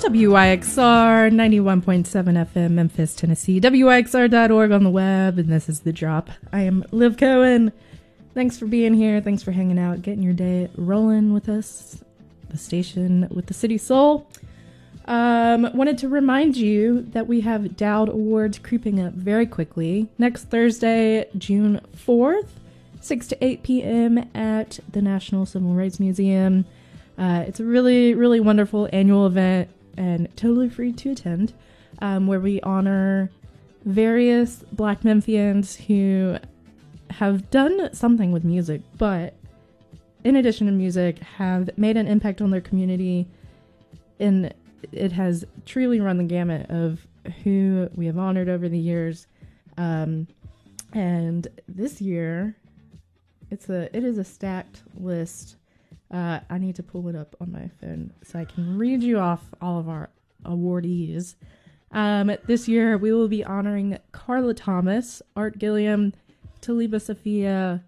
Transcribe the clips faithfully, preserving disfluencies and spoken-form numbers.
W Y X R ninety-one point seven F M, Memphis, Tennessee. W Y X R dot org on the web, and this is The Drop. I am Liv Cohen. Thanks for being here. Thanks for hanging out, getting your day rolling with us. The station with the city soul. Um, wanted to remind you that we have Dowd Awards creeping up very quickly. Next Thursday, June fourth, six to eight p.m. at the National Civil Rights Museum. Uh, it's a really, really wonderful annual event and totally free to attend, um, where we honor various Black Memphians who have done something with music, but in addition to music, have made an impact on their community. And it has truly run the gamut of who we have honored over the years. Um, and this year, it's a it is a stacked list. Uh, I need to pull it up on my phone so I can read you off all of our awardees. Um, this year, we will be honoring Carla Thomas, Art Gilliam, Taliba Sophia,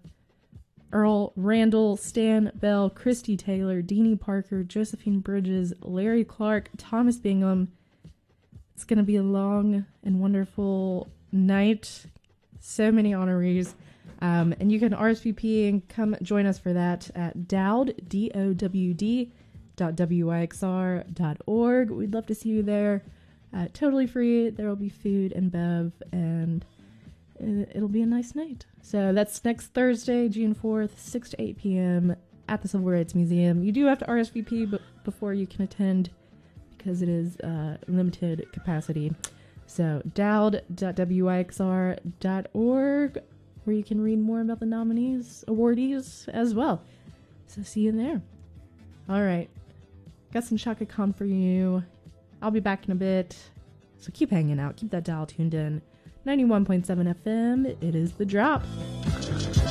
Earl Randall, Stan Bell, Christy Taylor, Deanie Parker, Josephine Bridges, Larry Clark, Thomas Bingham. It's going to be a long and wonderful night. So many honorees. Um, and you can R S V P and come join us for that at Dowd, D O W D, dot W Y X R dot org. We'd love to see you there. Uh, totally free. There will be food and bev, and it'll be a nice night. So that's next Thursday, June fourth, six to eight p.m. at the Civil Rights Museum. You do have to R S V P b- before you can attend because it is uh, limited capacity. So Dowd, dot W Y X R dot org, where you can read more about the nominees, awardees as well. So see you there. All right. Got some Chaka Khan for you. I'll be back in a bit. So keep hanging out. Keep that dial tuned in. ninety-one point seven F M. It is The Drop.